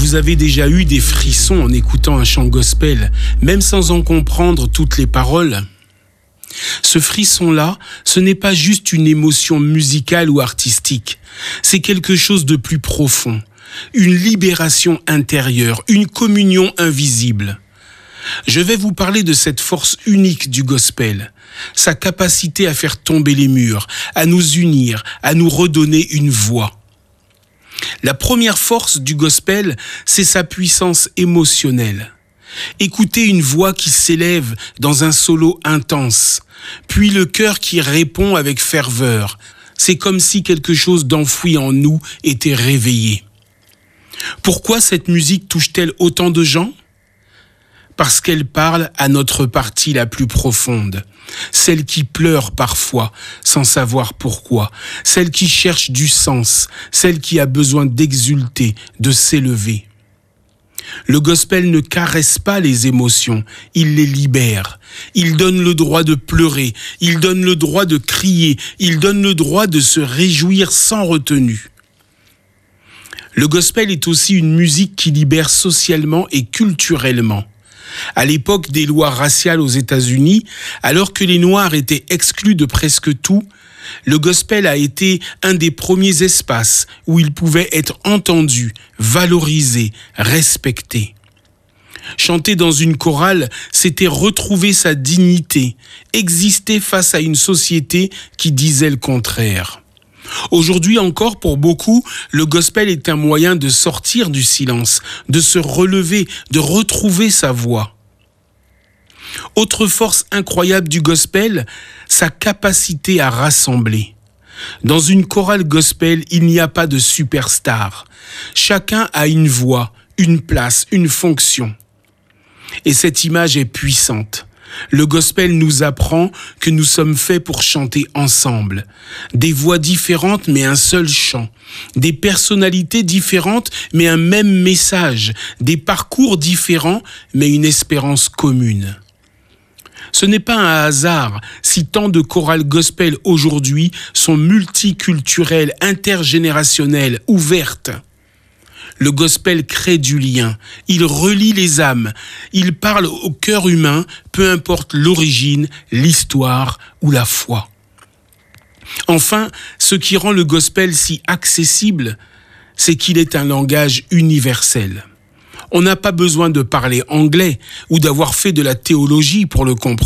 Vous avez déjà eu des frissons en écoutant un chant gospel, même sans en comprendre toutes les paroles ? Ce frisson-là, ce n'est pas juste une émotion musicale ou artistique, c'est quelque chose de plus profond, une libération intérieure, une communion invisible. Je vais vous parler de cette force unique du gospel, sa capacité à faire tomber les murs, à nous unir, à nous redonner une voix. La première force du gospel, c'est sa puissance émotionnelle. Écoutez une voix qui s'élève dans un solo intense, puis le cœur qui répond avec ferveur. C'est comme si quelque chose d'enfoui en nous était réveillé. Pourquoi cette musique touche-t-elle autant de gens ? Parce qu'elle parle à notre partie la plus profonde, celle qui pleure parfois sans savoir pourquoi, celle qui cherche du sens, celle qui a besoin d'exulter, de s'élever. Le gospel ne caresse pas les émotions, il les libère. Il donne le droit de pleurer, il donne le droit de crier, il donne le droit de se réjouir sans retenue. Le gospel est aussi une musique qui libère socialement et culturellement. À l'époque des lois raciales aux États-Unis, alors que les Noirs étaient exclus de presque tout, le gospel a été un des premiers espaces où il pouvait être entendu, valorisé, respecté. Chanter dans une chorale, c'était retrouver sa dignité, exister face à une société qui disait le contraire. Aujourd'hui encore, pour beaucoup, le gospel est un moyen de sortir du silence, de se relever, de retrouver sa voix. Autre force incroyable du gospel, sa capacité à rassembler. Dans une chorale gospel, il n'y a pas de superstar. Chacun a une voix, une place, une fonction. Et cette image est puissante. Le gospel nous apprend que nous sommes faits pour chanter ensemble. Des voix différentes mais un seul chant. Des personnalités différentes mais un même message. Des parcours différents mais une espérance commune. Ce n'est pas un hasard si tant de chorales gospel aujourd'hui sont multiculturelles, intergénérationnelles, ouvertes. Le gospel crée du lien, il relie les âmes, il parle au cœur humain, peu importe l'origine, l'histoire ou la foi. Enfin, ce qui rend le gospel si accessible, c'est qu'il est un langage universel. On n'a pas besoin de parler anglais ou d'avoir fait de la théologie pour le comprendre.